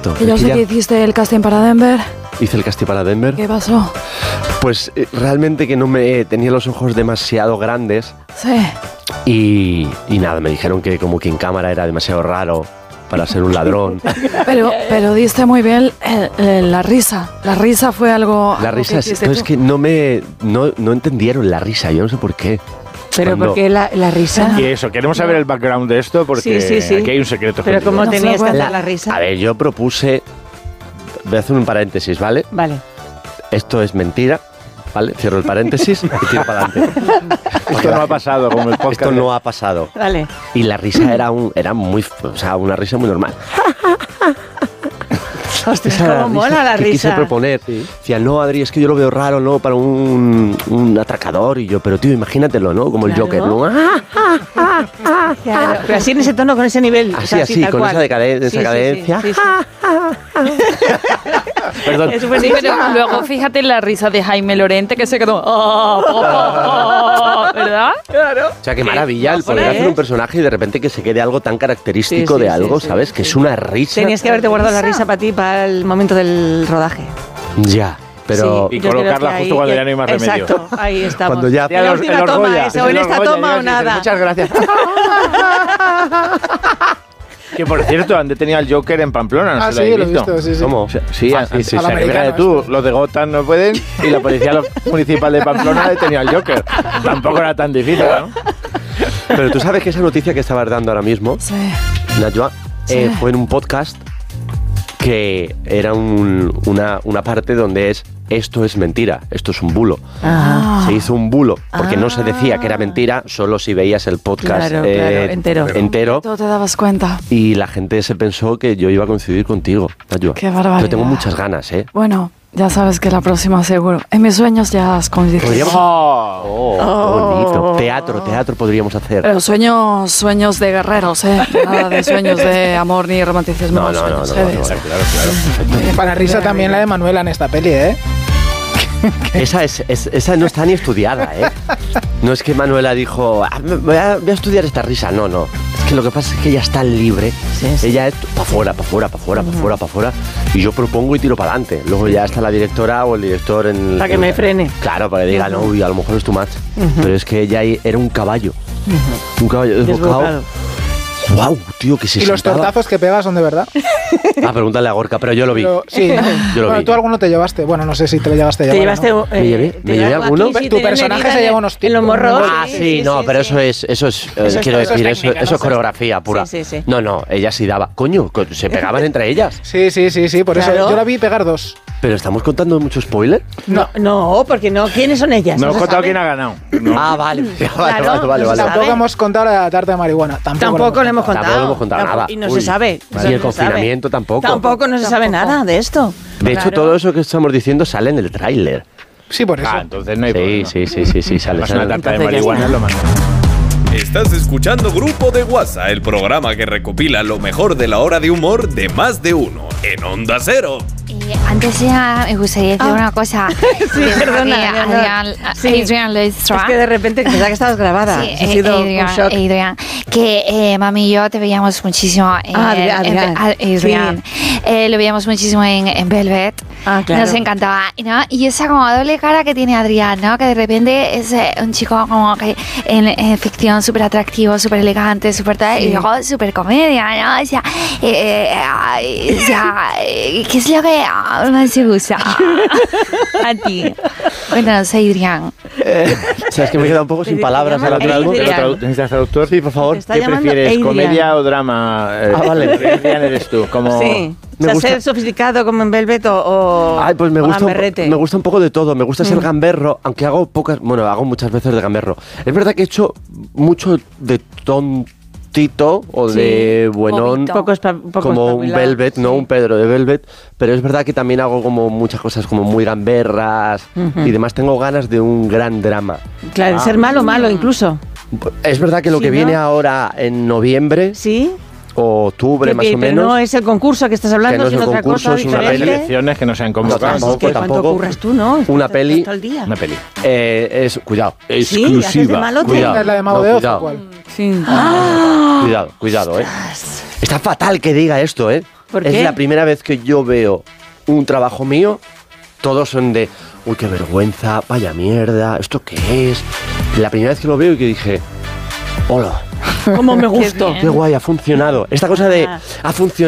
Exacto. Que yo sé que hiciste el casting para Denver. Hice el casting para Denver. ¿Qué pasó? Pues realmente que no me tenía los ojos demasiado grandes. Sí. Y nada, me dijeron que como que en cámara era demasiado raro para ser un ladrón. Pero diste muy bien la risa. La risa fue algo... La risa, es que no entendieron la risa, yo no sé por qué. Pero ¿por qué la risa? Y eso, queremos saber el background de esto porque sí. aquí hay un secreto. Pero ¿cómo No, tenías que bueno. hacer la risa? A ver, yo propuse... Voy a hacer un paréntesis, ¿vale? Vale. Esto es mentira, ¿vale? Cierro el paréntesis y tiro para adelante. Esto no ha pasado como el podcast. Esto no ha pasado. Vale. Y la risa era muy... O sea, una risa muy normal. Ostras, cómo mola la que quise risa. proponer. Decía, no, Adri, es que yo lo veo raro, ¿no? Para un atracador. Y yo, pero tío, imagínatelo, ¿no? Como el Claro. Joker, ¿no? Claro, pero así en ese tono, con ese nivel. Así, o sea, así, tal con cual. esa cadencia. Sí. Perdón. Es súper Sí, pero divertido. luego fíjate la risa de Jaime Lorente que se quedó... ¿verdad? Claro. O sea, qué maravilla el poder hacer un personaje y de repente que se quede algo tan característico Sí, de algo, sí, ¿sabes? Que es una risa. Tenías que haberte guardado la risa para ti, para el momento del rodaje. Ya, pero... Y yo creo colocarla que justo cuando ya no hay más remedio. Exacto, ahí estamos. Cuando ya- En la última el toma, Orgoya, eso, en el esta Orgoya, toma o llegas y dices, nada. muchas gracias. Que por cierto, han detenido al Joker en Pamplona, no Ah, sé lo sí, habéis lo he visto. visto, sí. ¿Cómo? Sí, Ah, sí, al se americano de tú, los de Gotham no pueden y la policía municipal de Pamplona ha detenido al Joker. Tampoco era tan difícil, ¿no? Pero tú sabes que esa noticia que estabas dando ahora mismo, Sí. Najwa, Sí. fue en un podcast que era una parte donde es esto es mentira, esto es un bulo. Ah. Se hizo un bulo, porque no se decía que era mentira, solo si veías el podcast Claro, entero. entero. Tú te dabas cuenta. Y la gente se pensó que yo iba a coincidir contigo, Najwa. Qué barbaridad. Pero tengo muchas ganas, ¿eh? Bueno, ya sabes que la próxima seguro. En mis sueños ya has coincidido. Podríamos... Oh. Qué bonito. Teatro podríamos hacer. Pero sueños de guerreros, ¿eh? Nada de sueños de amor ni romanticismo. No, sueños, ¿eh? no. Para risa también la de Manuela en esta peli, ¿eh? Esa no está ni estudiada, ¿eh? No es que Manuela dijo, voy a estudiar esta risa. No. Es que lo que pasa es que ella está libre. Sí. Ella es para afuera. Y yo propongo y tiro para adelante. Luego ya está la directora o el director en... Para que me frene. Claro, para que diga, no, uy, a lo mejor es too much. Pero es que ella era un caballo. Un caballo desbocado. ¡Wow, tío! Que se Y los sentaba. tortazos que pegas son de verdad. Ah, pregúntale a Gorka, pero yo lo vi. Pero, sí, Yo lo bueno, vi. tú alguno te llevaste. Bueno, no sé si te lo llevaste a ¿Te llevar. llevaste? ¿no? ¿Me llevé? ¿Me llevé alguno? Tu personaje se lleva unos en los morros. Ah, sí, no, pero eso es quiero eso es decir, técnica, eso ¿no? es coreografía pura. Sí. No, ella sí daba. Coño, se pegaban entre ellas. Sí, por Claro. eso yo la vi pegar dos. Pero estamos contando mucho spoiler. No, porque no. ¿Quiénes son ellas? No he se contado sabe. quién ha ganado. No. Ah, vale. Claro, Vale. no se Tampoco sabe. hemos contado la tarta de marihuana. Tampoco le hemos contado. Tampoco le hemos contado nada. Y no Uy. se sabe. Y Eso el no se confinamiento sabe. tampoco. Tampoco no se sabe nada de esto. De hecho, Claro. todo eso que estamos diciendo sale en el tráiler. Sí, por eso. Ah, entonces no hay problema. Sí, sale. Además, una tarta de Entonces ya marihuana está. es lo más. Estás escuchando Grupo de WhatsApp, el programa que recopila lo mejor de la hora de humor de más de uno en Onda Cero. Antes ya me gustaría decir una cosa. Sí, perdona, Leonor. Sí. Adrián Leistra. Es que de repente pensaba que estabas grabada. Sí, Ha sido Adrián, un shock. Adrián, que mami y yo te veíamos muchísimo Adrián. Adrián. Lo veíamos muchísimo en Velvet. Ah, claro. Nos encantaba, ¿no? Y esa como doble cara que tiene Adrián, ¿no? Que de repente es un chico como que en ficción súper atractivo, súper elegante, súper tal, y luego súper comedia, ¿no? O sea, ¿qué es lo que más te gusta a ti? Cuéntanos, Adrián. Sabes que me he quedado un poco sin Te palabras llaman ahora mismo. Adrián. ¿Necesitas traductor? Sí, por favor. Te está ¿Qué llamando prefieres, Adrián. comedia o drama? Vale. Adrián eres tú. Como... Sí. Me O sea, gusta- ser sofisticado como en Velvet o Ay, pues me gusta, gamberrete. me gusta un poco de todo. Me gusta ser gamberro, aunque hago muchas veces de gamberro. Es verdad que he hecho mucho de tontito o Sí. de buenón, Bobito. Poco como un espabilado, Velvet, sí. no un Pedro de Velvet, pero es verdad que también hago como muchas cosas como muy gamberras y demás. Tengo ganas de un gran drama. Claro, ser malo incluso. Es verdad que lo Sí, que ¿no? viene ahora en noviembre ¿Sí? o octubre más o Pero menos. no es el concurso que estás hablando, Que no es sino el otra concurso, cosa es una diferente. peli. Elecciones que no se han No, convocado. tampoco, Es que cuánto tampoco. curras tú, ¿no? Una Estás peli. todo el día. Una peli. Cuidado, ¿Sí? ¿Haces de exclusiva. malote? Cuidado, ¿Es la de Mago no, de Oz o cuidado. cuál? Sí. Cuidado, Está fatal que diga esto, ¿eh? ¿Por Es qué? la primera vez que yo veo un trabajo mío, todos son de, uy, qué vergüenza, vaya mierda, ¿esto qué es? La primera vez que lo veo y que dije, hola, ¿Cómo me gustó? qué guay, ha funcionado. Esta cosa de, ha funcionado.